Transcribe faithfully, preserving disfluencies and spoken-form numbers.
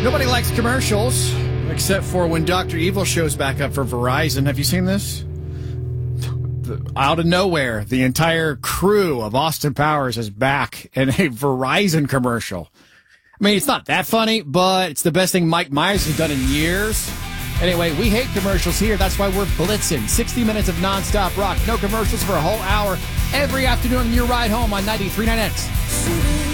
Nobody likes commercials, except for when Doctor Evil shows back up for Verizon. Have you seen this? Out of nowhere, the entire crew of Austin Powers is back in a Verizon commercial. I mean, it's not that funny, but it's the best thing Mike Myers has done in years. Anyway, we hate commercials here. That's why we're blitzing. sixty minutes of nonstop rock. No commercials for a whole hour every afternoon on your ride home on ninety-three point nine X.